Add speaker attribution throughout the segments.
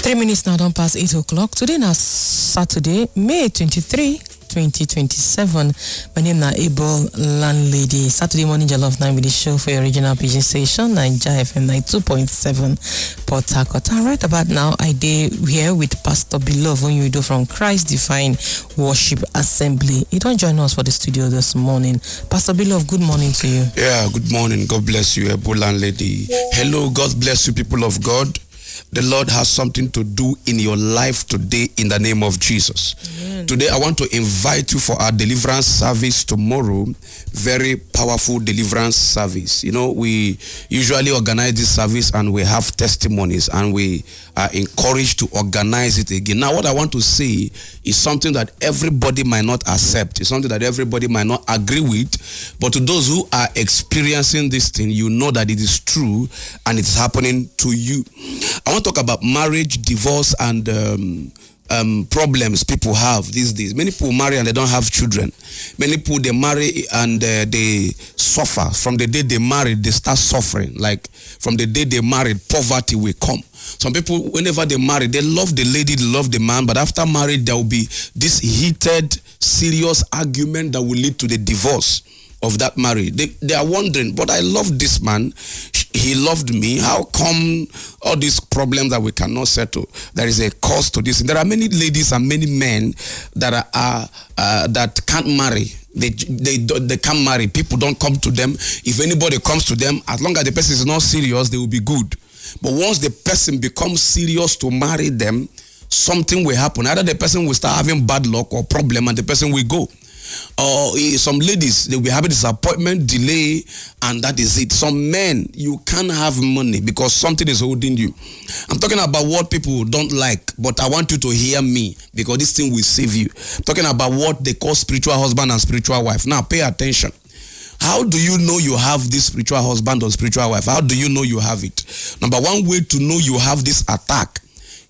Speaker 1: 3 minutes now don't pass 8 o'clock. Today now Saturday, May 23, 2027. My name is Able Landlady. Saturday morning Jollof 9 with the show for your original PG station, Nigeria FM 92.7 Port Harcourt. And right about now, I did here with Pastor Beloved when you do from Christ Divine Worship Assembly. You don't join us for the studio this morning. Pastor Beloved, good morning to you.
Speaker 2: Yeah, good morning. God bless you, Able Landlady. Hello, God bless you, people of God. The Lord has something to do in your life today in the name of Jesus. Amen. Today, I want to invite you for our deliverance service tomorrow. Very powerful deliverance service. You know, we usually organize this service and we have testimonies and we are encouraged to organize it again. Now, what I want to say is something that everybody might not accept. It's something that everybody might not agree with. But to those who are experiencing this thing, you know that it is true and it's happening to you. I want to talk about marriage, divorce, and problems people have these days. Many people marry and they don't have children. Many people, they marry and they suffer. From the day they married, they start suffering. Like from the day they married, poverty will come. Some people, whenever they marry, they love the lady, they love the man, but after marriage, there will be this heated, serious argument that will lead to the divorce of that marriage. They are wondering, but I love this man, he loved me, how come all these problems that we cannot settle? There is a cost to this. There are many ladies and many men that are that can't marry. They can't marry. People don't come to them. If anybody comes to them, as long as the person is not serious, they will be good. But once the person becomes serious to marry them, something will happen. Either the person will start having bad luck or problem and the person will go. Or some ladies, they will be having disappointment, delay, and that is it. Some men, you can't have money because something is holding you. I'm talking about what people don't like, but I want you to hear me because this thing will save you. I'm talking about what they call spiritual husband and spiritual wife. Now, pay attention. How do you know you have this spiritual husband or spiritual wife? How do you know you have it? Number one way to know you have this attack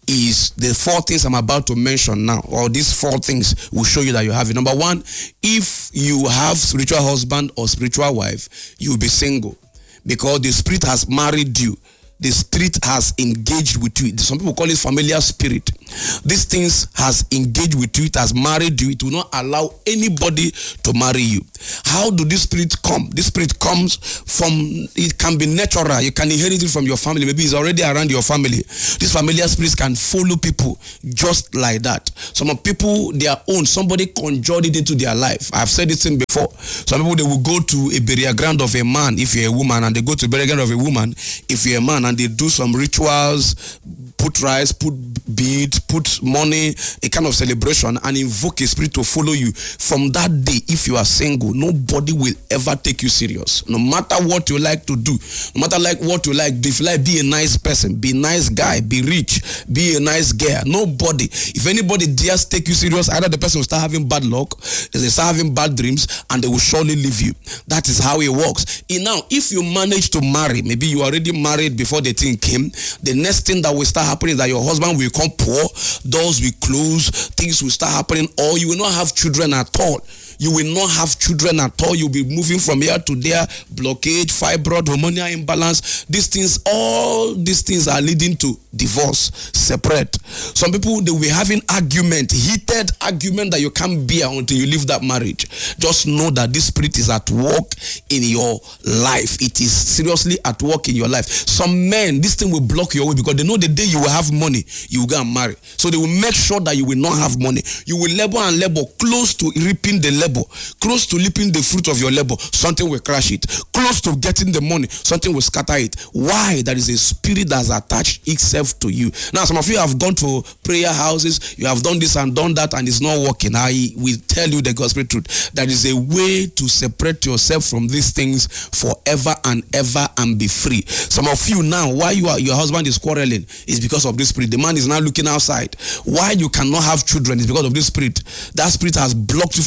Speaker 2: is the 4 things I'm about to mention now, or these 4 things will show you that you have it. Number one, if you have spiritual husband or spiritual wife, you'll be single because the spirit has married you. The spirit has engaged with you. Some people call it familiar spirit. These things has engaged with you. It has married you. It will not allow anybody to marry you. How do this spirit come? This spirit comes from, it can be natural. You can inherit it from your family. Maybe it's already around your family. These familiar spirits can follow people just like that. Some of people, their own, somebody conjured it into their life. I've said this thing before. Some people, they will go to a burial ground of a man if you're a woman, and they go to a burial ground of a woman if you're a man, and they do some rituals, put rice, put beads, put money, a kind of celebration, and invoke a spirit to follow you. From that day, if you are single, nobody will ever take you serious. No matter what you like to do, no matter like what you like, if you like, be a nice person, be a nice guy, be rich, be a nice girl. Nobody. If anybody dares take you serious, either the person will start having bad luck, they start having bad dreams, and they will surely leave you. That is how it works. And now, if you manage to marry, maybe you already married before the thing came, the next thing that will start happening is that your husband will come poor, doors will close, things will start happening, or you will not have children at all. You will not have children at all. You'll be moving from here to there, blockage, fibroid, hormonal imbalance. These things, all these things are leading to divorce, separate. Some people, they will be having argument, heated argument that you can't bear until you leave that marriage. Just know that this spirit is at work in your life. It is seriously at work in your life. Some men, this thing will block your way because they know the day you will have money, you will go and marry. So they will make sure that you will not have money. You will labor and labor close to reaping the labor, close to reaping the fruit of your labor. Something will crash it. Close to getting the money, something will scatter it. Why? There is a spirit that's attached itself to you. Now, some of you have gone to prayer houses, you have done this and done that, and it's not working. I will tell you the gospel truth. There is a way to separate yourself from these things forever and ever and be free. Some of you now, why your husband is quarreling is because of this spirit. The man is now looking outside. Why you cannot have children is because of this spirit. That spirit has blocked you from having children.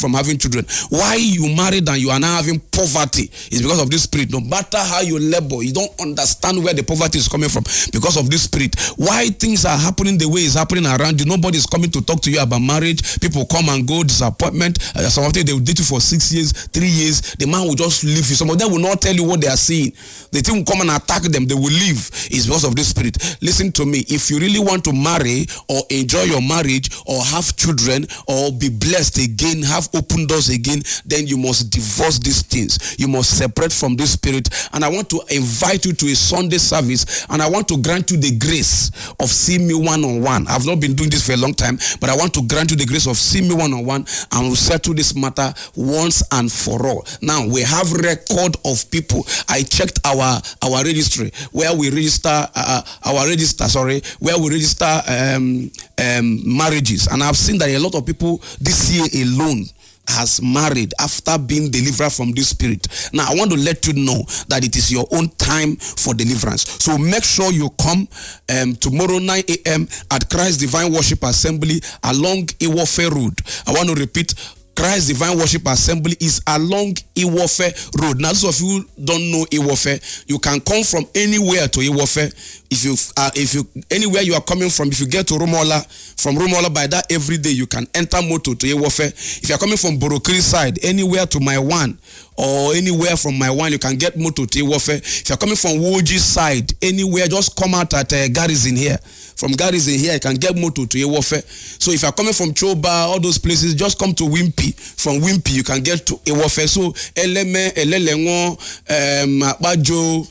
Speaker 2: children. Why you married and you are now having poverty is because of this spirit. No matter how you labor, you don't understand where the poverty is coming from because of this spirit. Why things are happening the way it's happening around you, nobody is coming to talk to you about marriage. People come and go, disappointment. Some of them, they will date you for 6 years, 3 years. The man will just leave you. Some of them will not tell you what they are seeing. The thing will come and attack them. They will leave. It's because of this spirit. Listen to me. If you really want to marry or enjoy your marriage or have children or be blessed again, have open doors again, then you must divorce these things. You must separate from this spirit. And I want to invite you to a Sunday service, and I want to grant you the grace of seeing me one-on-one. I've not been doing this for a long time, but I want to grant you the grace of seeing me one-on-one, and we'll settle this matter once and for all. Now, we have record of people. I checked our registry where we register where we register marriages, and I've seen that a lot of people this year alone has married after being delivered from this spirit. Now, I want to let you know that it is your own time for deliverance. So make sure you come tomorrow 9 a.m. at Christ Divine Worship Assembly along Iwofe Road. I want to repeat, Christ Divine Worship Assembly is along Iwofe Road. Now, those of you who don't know Iwofe, you can come from anywhere to Iwofe. If you anywhere you are coming from, if you get to Rumola, from Rumola by that every day you can enter motor to Iwofe. If you are coming from Borokiri side, anywhere to my one or anywhere from my one, you can get motor to Iwofe. If you are coming from Woji side, anywhere, just come out at Garrison here. From Garrison here, you can get motor to Iwofe. So if you are coming from Choba, all those places, just come to Wimpy. From Wimpy, you can get to Iwofe. So Eleme, Elelengo, Bajo,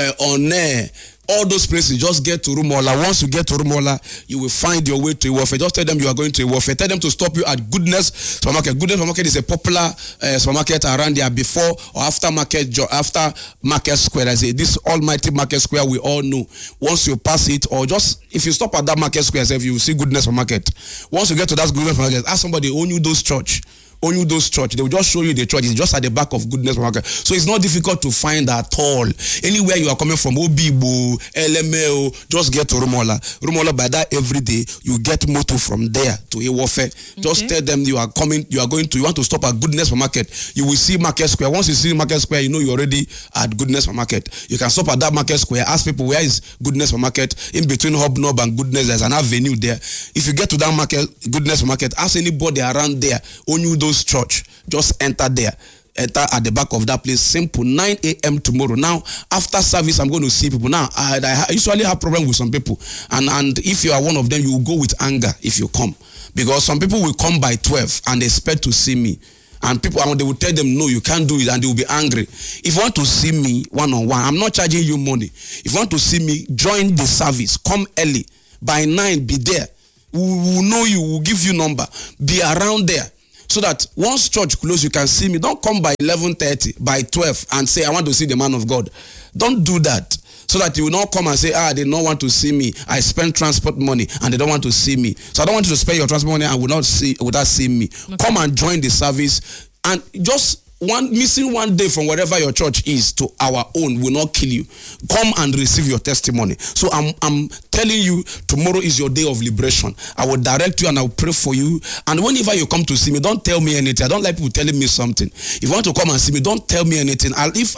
Speaker 2: One, all those places, just get to Rumola. Once you get to Rumola, you will find your way to Iwofe. Just tell them you are going to Iwofe. Tell them to stop you at Goodness Supermarket. Goodness Supermarket is a popular supermarket around there before or after Market Square. I say this almighty Market Square we all know. Once you pass it, or just if you stop at that Market Square, you will see Goodness Supermarket. Once you get to that Goodness Supermarket, ask somebody, own you those church. Only those church, they will just show you the church. It's just at the back of Goodness Market. So it's not difficult to find at all. Anywhere you are coming from, Obibo, LMO, just get to Rumola. Rumola, by that every day, you get motor from there to Iwofe. Just tell them you are coming, you want to stop at Goodness Market. You will see Market Square. Once you see Market Square, you know you're already at Goodness Market. You can stop at that Market Square, ask people where is Goodness Market. In between Hobnob and Goodness, there's an avenue there. If you get to that market, Goodness Market, ask anybody around there, only those church, just enter there. Enter at the back of that place. Simple. 9 a.m. tomorrow. Now, after service, I'm going to see people. Now, I usually have problem with some people. And if you are one of them, you will go with anger if you come. Because some people will come by 12 and expect to see me. And people, they will tell them, no, you can't do it, and they will be angry. If you want to see me one-on-one, I'm not charging you money. If you want to see me, join the service. Come early. By 9, be there. We will know you. We will give you number. Be around there. So that once church close, you can see me. Don't come by 11:30, by 12, and say, I want to see the man of God. Don't do that. So that you will not come and say, they don't want to see me. I spend transport money and they don't want to see me. So I don't want you to spend your transport money and without seeing me. Okay. Come and join the service, and just missing one day from wherever your church is to our own will not kill you. Come and receive your testimony. So I'm telling you, tomorrow is your day of liberation. I will direct you and I will pray for you. And whenever you come to see me, don't tell me anything. I don't like people telling me something. If you want to come and see me, don't tell me anything.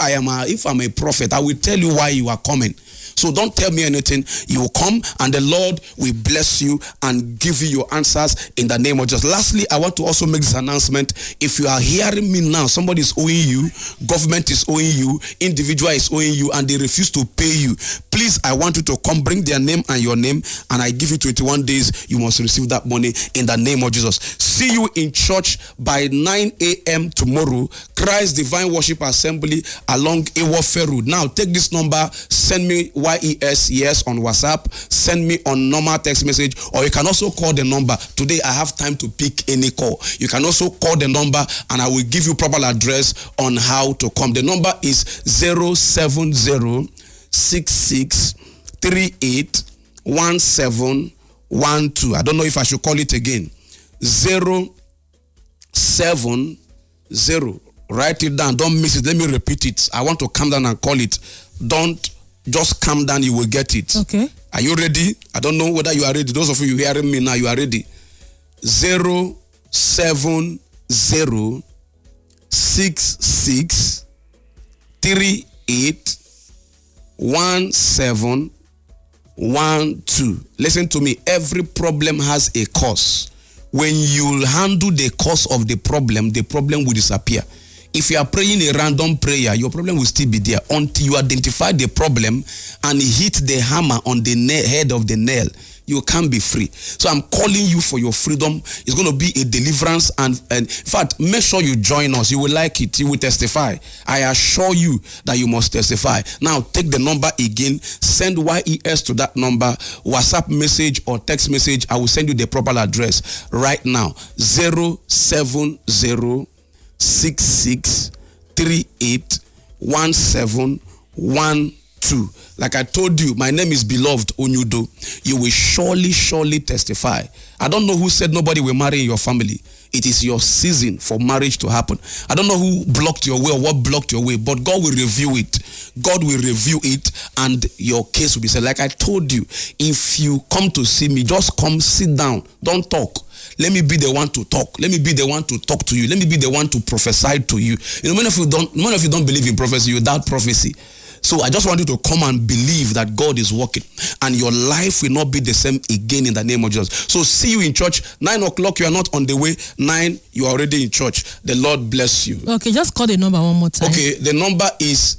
Speaker 2: If I'm a prophet, I will tell you why you are coming. So don't tell me anything. You will come and the Lord will bless you and give you your answers in the name of Jesus. Lastly, I want to also make this announcement. If you are hearing me now, somebody is owing you, government is owing you, individual is owing you, and they refuse to pay you. Please, I want you to come, bring their name and your name, and I give you 21 days. You must receive that money in the name of Jesus. See you in church by 9 a.m. tomorrow. Christ Divine Worship Assembly along Iwofe Road. Now, take this number, send me yes on WhatsApp, send me on normal text message, or you can also call the number. Today I have time to pick any call. You can also call the number and I will give you proper address on how to come. The number is 070-6638-1712. I don't know if I should call it again. 070. Write it down. Don't miss it. Let me repeat it. I want to come down and call it. Don't just come down, you will get it.
Speaker 1: Okay.
Speaker 2: Are you ready? I don't know whether you are ready. Those of you hearing me now, you are ready. 070 66 38 1712. Listen to me. Every problem has a cause. When you handle the cause of the problem will disappear. If you are praying a random prayer, your problem will still be there until you identify the problem and hit the hammer on the head of the nail. You can't be free. So I'm calling you for your freedom. It's going to be a deliverance, and in fact, make sure you join us. You will like it. You will testify. I assure you that you must testify. Now take the number again. Send YES to that number. WhatsApp message or text message. I will send you the proper address right now. 07066381712. Like I told you, my name is Beloved Onyudo. You will surely testify. I don't know who said nobody will marry in your family. It is your season for marriage to happen. I don't know who blocked your way or what blocked your way, but God will review it. God will review it, and your case will be said. Like I told you, if you come to see me, just come, sit down, don't talk. Let me be the one to talk. Let me be the one to talk to you. Let me be the one to prophesy to you. You know, many of you don't believe in prophecy. You doubt prophecy. So I just want you to come and believe that God is working, and your life will not be the same again in the name of Jesus. So see you in church. 9 o'clock, you are not on the way. 9, you are already in church. The Lord bless you.
Speaker 1: Okay, just call the number one more time.
Speaker 2: Okay, the number is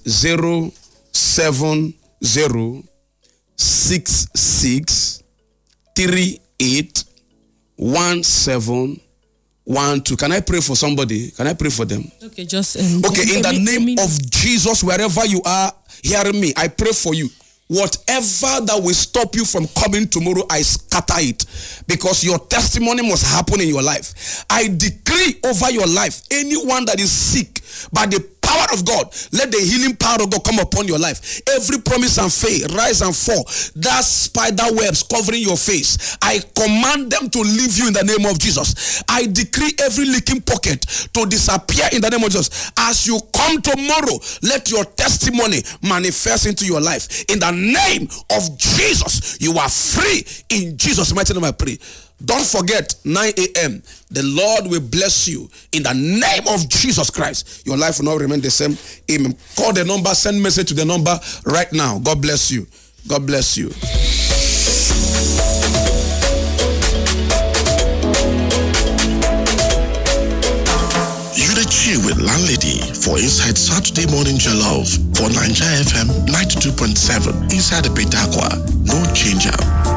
Speaker 2: 07066381712. Can I pray for somebody? Can I pray for them?
Speaker 1: Okay, just
Speaker 2: okay, in the name of Jesus, wherever you are hearing me, I pray for you. Whatever that will stop you from coming tomorrow, I scatter it, because your testimony must happen in your life. I decree over your life, anyone that is sick, by the power of God, let the healing power of God come upon your life. Every promise and faith, rise and fall. That spider webs covering your face, I command them to leave you in the name of Jesus. I decree every leaking pocket to disappear in the name of Jesus. As you come tomorrow, let your testimony manifest into your life. In the name of Jesus, you are free. In Jesus' mighty name I pray. Don't forget, 9 a.m. The Lord will bless you in the name of Jesus Christ. Your life will not remain the same. Amen. Call the number, send message to the number right now. God bless you. God bless you.
Speaker 3: You the chill with Landlady for Inside Saturday Morning Jollof for Nigeria FM 92.7 inside the Petakwa. No change up.